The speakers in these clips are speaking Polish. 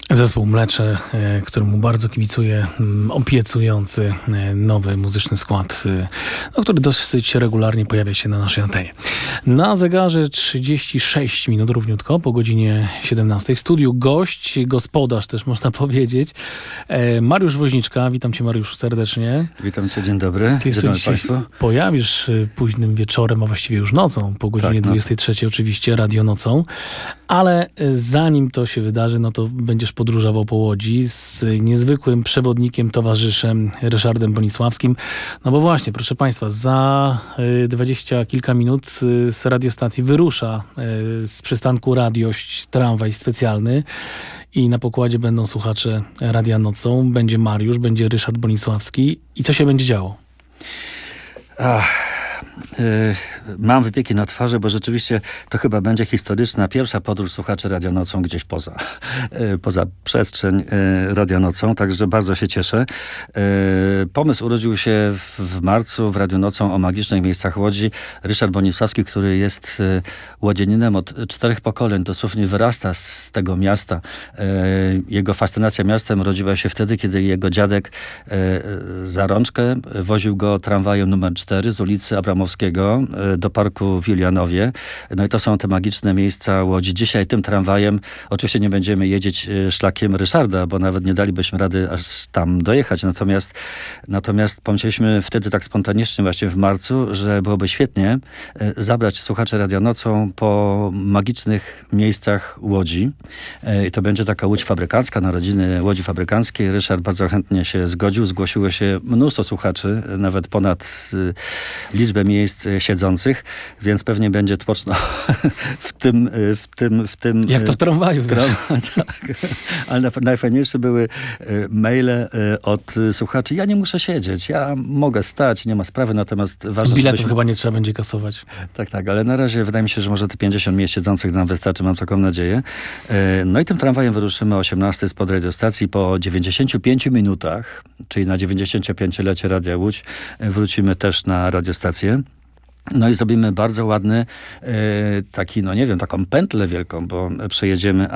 Zespół Mlecze, któremu bardzo kibicuję, obiecujący nowy muzyczny skład, który dosyć regularnie pojawia się na naszej antenie. Na zegarze 36 minut równiutko, po godzinie 17. W studiu gość, gospodarz też można powiedzieć, Mariusz Woźniczka. Witam cię, Mariuszu, serdecznie. Witam cię, dzień dobry. Ty się Państwu pojawisz późnym wieczorem, a właściwie już nocą, po godzinie 23 oczywiście, radionocą. Ale zanim to się wydarzy, no to będziesz podróżował po Łodzi z niezwykłym przewodnikiem, towarzyszem Ryszardem Bonisławskim. No bo właśnie, proszę Państwa, za 20 kilka minut z radiostacji wyrusza z przystanku Radiość tramwaj specjalny i na pokładzie będą słuchacze Radia Nocą. Będzie Mariusz, będzie Ryszard Bonisławski. I co się będzie działo? Mam wypieki na twarzy, bo rzeczywiście to chyba będzie historyczna pierwsza podróż słuchaczy Radionocą gdzieś poza przestrzeń Radionocą, także bardzo się cieszę. Pomysł urodził się w marcu w Radionocą o magicznych miejscach Łodzi. Ryszard Bonisławski, który jest łodzianinem od 4 pokoleń, dosłownie wyrasta z tego miasta. Jego fascynacja miastem rodziła się wtedy, kiedy jego dziadek za rączkę woził go tramwajem numer 4 z ulicy Abramowskiego do parku w Julianowie. No i to są te magiczne miejsca Łodzi. Dzisiaj tym tramwajem oczywiście nie będziemy jeździć szlakiem Ryszarda, bo nawet nie dalibyśmy rady aż tam dojechać. Natomiast pomyśleliśmy wtedy tak spontanicznie właśnie w marcu, że byłoby świetnie zabrać słuchaczy Radionocą po magicznych miejscach Łodzi. I to będzie taka Łódź fabrykancka, narodziny Łodzi Fabrykanckiej. Ryszard bardzo chętnie się zgodził. Zgłosiło się mnóstwo słuchaczy, nawet ponad liczbę miejsc siedzących, więc pewnie będzie tłoczno w tym... Jak to w tramwaju. Tak. Ale najfajniejsze były maile od słuchaczy. Ja nie muszę siedzieć, ja mogę stać, nie ma sprawy, natomiast ważne... Biletów chyba nie trzeba będzie kasować. Tak, ale na razie wydaje mi się, że może te 50 miejsc siedzących nam wystarczy, mam taką nadzieję. No i tym tramwajem wyruszymy o 18 spod radiostacji. Po 95 minutach, czyli na 95-lecie Radia Łódź, wrócimy też na radiostację. No i zrobimy bardzo ładny taki, no nie wiem, taką pętlę wielką, bo przejedziemy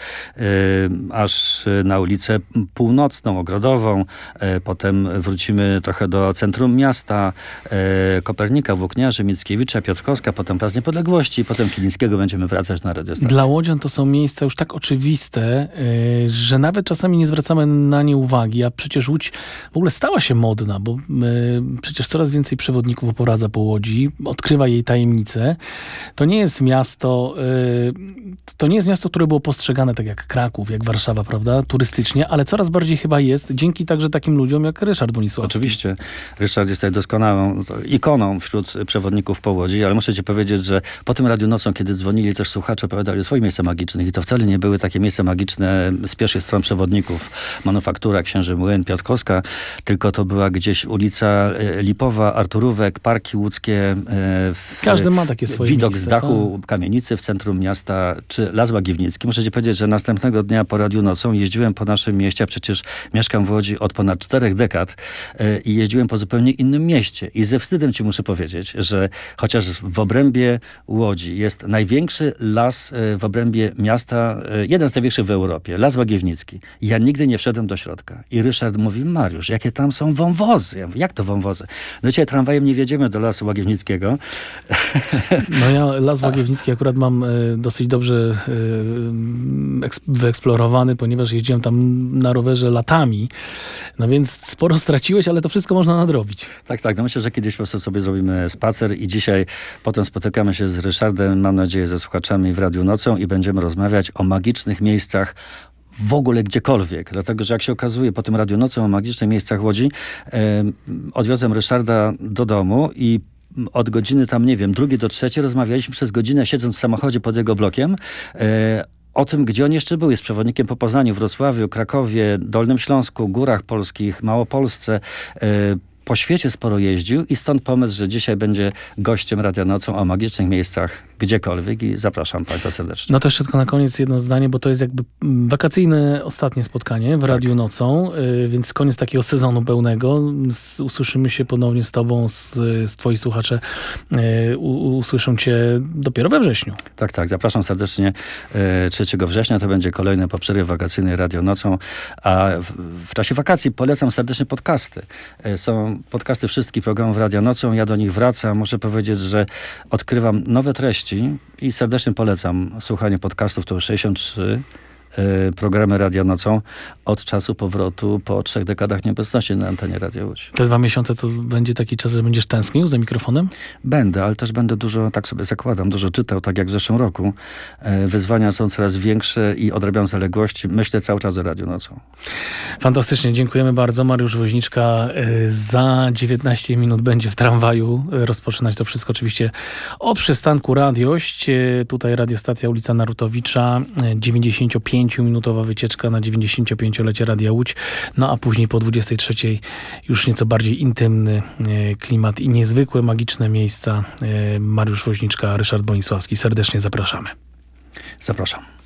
aż na ulicę Północną, Ogrodową, potem wrócimy trochę do centrum miasta, Kopernika, Włókniarzy, Mickiewicza, Piotrkowska, potem Plac Niepodległości, potem Kilińskiego będziemy wracać na radiostację. Dla łodzian to są miejsca już tak oczywiste, że nawet czasami nie zwracamy na nie uwagi, a przecież Łódź w ogóle stała się modna, bo przecież coraz więcej przewodników oprowadza po Łodzi, odkrywa jej tajemnice. To nie jest miasto, które było postrzegane tak jak Kraków, jak Warszawa, prawda, turystycznie, ale coraz bardziej chyba jest, dzięki także takim ludziom jak Ryszard Bonisławski. Oczywiście. Ryszard jest tutaj doskonałą ikoną wśród przewodników po Łodzi, ale muszę ci powiedzieć, że po tym Radiu Nocą, kiedy dzwonili też słuchacze, opowiadali o swoich miejscach magicznych i to wcale nie były takie miejsca magiczne z pierwszych stron przewodników. Manufaktura, Księży Młyn, Piotrkowska, tylko to była gdzieś ulica Lipowa, Arturówek, Parki Łódzkie, każdy ma takie swoje widok miejsce, z dachu kamienicy w centrum miasta, czy Las Łagiewnicki. Muszę ci powiedzieć, że następnego dnia po Radiu Nocą jeździłem po naszym mieście, a przecież mieszkam w Łodzi od ponad 4 dekad i jeździłem po zupełnie innym mieście. I ze wstydem ci muszę powiedzieć, że chociaż w obrębie Łodzi jest największy las w obrębie miasta, jeden z największych w Europie, Las Łagiewnicki. Ja nigdy nie wszedłem do środka. I Ryszard mówi: Mariusz, jakie tam są wąwozy? Ja mówię: jak to wąwozy? No dzisiaj tramwajem nie wjedziemy do Lasu Łagiewnickiego. No ja Las Łagiewnicki akurat mam dosyć dobrze wyeksplorowany, ponieważ jeździłem tam na rowerze latami. No więc sporo straciłeś, ale to wszystko można nadrobić. Tak. No myślę, że kiedyś po prostu sobie zrobimy spacer i dzisiaj potem spotykamy się z Ryszardem, mam nadzieję, ze słuchaczami w Radiu Nocą i będziemy rozmawiać o magicznych miejscach w ogóle gdziekolwiek. Dlatego, że jak się okazuje po tym Radiu Nocą o magicznych miejscach Łodzi, odwiozłem Ryszarda do domu i od godziny tam, nie wiem, 2 do 3 rozmawialiśmy przez godzinę, siedząc w samochodzie pod jego blokiem, o tym, gdzie on jeszcze był. Jest przewodnikiem po Poznaniu, Wrocławiu, Krakowie, Dolnym Śląsku, Górach Polskich, Małopolsce. Po świecie sporo jeździł i stąd pomysł, że dzisiaj będzie gościem Radia Nocą o magicznych miejscach gdziekolwiek i zapraszam Państwa serdecznie. No to jeszcze tylko na koniec jedno zdanie, bo to jest jakby wakacyjne ostatnie spotkanie w Radiu Nocą, więc koniec takiego sezonu pełnego. Usłyszymy się ponownie z Tobą, z Twoi słuchacze usłyszą Cię dopiero we wrześniu. Tak. Zapraszam serdecznie 3 września. To będzie kolejny po przerwie wakacyjnej Radio Nocą. A w czasie wakacji polecam serdecznie podcasty. Są podcasty wszystkich programów Radio Nocą. Ja do nich wracam. Muszę powiedzieć, że odkrywam nowe treści i serdecznie polecam słuchanie podcastów. To już 63 programy Radio Nocą od czasu powrotu po 3 dekadach nieobecności na antenie Radia Łódź. Te 2 miesiące to będzie taki czas, że będziesz tęsknił za mikrofonem? Będę, ale też będę dużo, tak sobie zakładam, dużo czytał, tak jak w zeszłym roku. Wyzwania są coraz większe i odrabiam zaległości. Myślę cały czas o Radiu Nocą. Fantastycznie, dziękujemy bardzo. Mariusz Woźniczka za 19 minut będzie w tramwaju rozpoczynać to wszystko oczywiście o przystanku Radiość. Tutaj radiostacja ulica Narutowicza, 95-minutowa wycieczka na 95-lecie Radia Łódź, no a później po 23 już nieco bardziej intymny klimat i niezwykłe, magiczne miejsca. Mariusz Woźniczka, Ryszard Bonisławski. Serdecznie zapraszamy. Zapraszam.